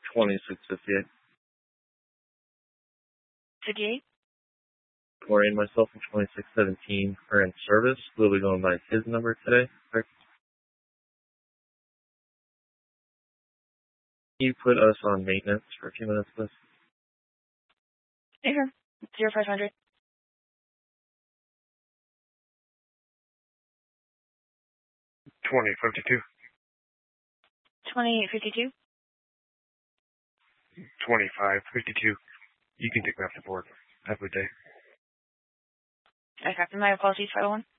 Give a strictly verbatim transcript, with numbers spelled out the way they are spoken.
twenty-six fifty-eight. fifty-eight? Corey and myself from twenty-six seventeen are in service. We'll be going by his number today. Correct? Can you put us on maintenance for a few minutes, please? Okay. Zero five hundred. Twenty fifty-two. Twenty fifty-two. Twenty-five fifty-two. You can take me off the board. Have a good day. Okay, Captain. My apologies, five oh one.